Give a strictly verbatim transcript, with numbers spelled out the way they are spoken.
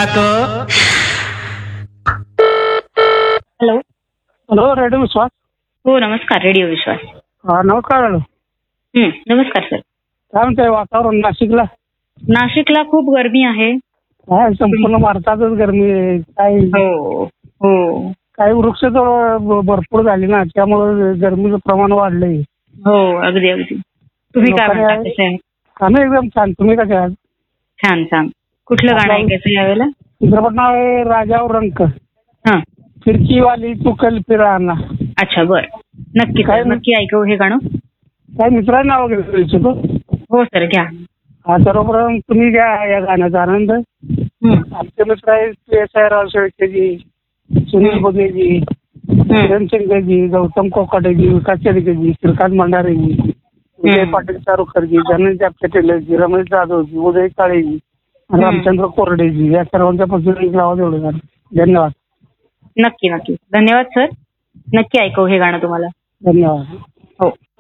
काक. Hello. Hello, radio विश्वास. हो नमस्कार, रेडिओ विश्वास. हा नमस्कार मॅडम. हं, नमस्कार सर. काय म्हणतंय वातावरण नाशिकला? नाशिकला खूप गरमी आहे. काय संपूर्ण भारतातच गरमी आहे. काय हो हो काही वृक्षतोड भरपूर झाली ना, त्यामुळे गरमीचं प्रमाण वाढलंय. हो अगदी अगदी. तुम्ही काय लोकांनी- म्हणता, कसे आहे? आम्ही एकदम छान. तुम्ही कसे आहात? छान छान. कुठलं गाणं ऐकायचं यावेळेला? चित्रपट नाव आहे राजावर रंक. हां. फिरकी वाली तू कल फिराना. अच्छा बर. नक्की काय सर, नक्की ऐकू हे गाणं. काय मित्रांना नाव घेऊ इच्छितो? हो सर घ्या. हा सर्वप्रथम तुम्ही घ्या या गाण्याचा आनंद. हं, आमचे मित्र आहेत एस आय राव शेळकेजी, सुनील बघेजी, प्रेमचंद्रजी, गौतम कोकाटेजी, विकास शेळकेजी, श्रीकांत भंडारेजी, विजय पाटील चारुखरजी, धनंजय टेलरजी, रमेश जाधवजी, उदय काळेजी, रामचंद्र कोरडेजी या सर्वांच्या पासून एक नाव एवढं गाणं. धन्यवाद. नक्की नक्की. धन्यवाद सर. नक्की ऐकू हे गाणं तुम्हाला. धन्यवाद. हो.